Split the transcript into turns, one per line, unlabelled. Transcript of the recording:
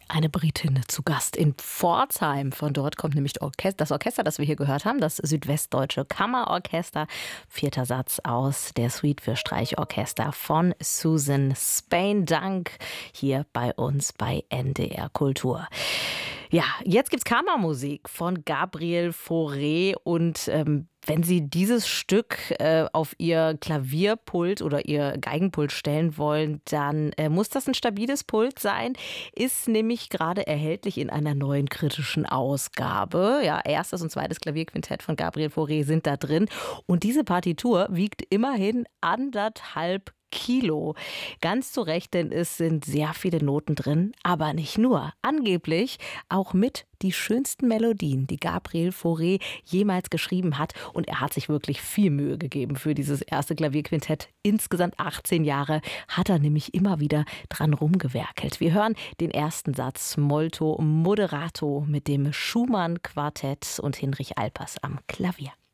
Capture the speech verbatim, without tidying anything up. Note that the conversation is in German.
Eine Britin zu Gast in Pforzheim. Von dort kommt nämlich das Orchester, das wir hier gehört haben, das Südwestdeutsche Kammerorchester. Vierter Satz aus der Suite für Streichorchester von Susan Spain. Dank hier bei uns bei N D R Kultur. Ja, jetzt gibt's Kammermusik von Gabriel Fauré und ähm, wenn Sie dieses Stück äh, auf Ihr Klavierpult oder Ihr Geigenpult stellen wollen, dann äh, muss das ein stabiles Pult sein. Ist nämlich gerade erhältlich in einer neuen kritischen Ausgabe. Ja, erstes und zweites Klavierquintett von Gabriel Fauré sind da drin. Und diese Partitur wiegt immerhin anderthalb Kilo. Ganz zu Recht, denn es sind sehr viele Noten drin, aber nicht nur. Angeblich auch mit die schönsten Melodien, die Gabriel Fauré jemals geschrieben hat. Und er hat sich wirklich viel Mühe gegeben für dieses erste Klavierquintett. Insgesamt achtzehn Jahre hat er nämlich immer wieder dran rumgewerkelt. Wir hören den ersten Satz Molto Moderato mit dem Schumann-Quartett und Hinrich Alpers am Klavier.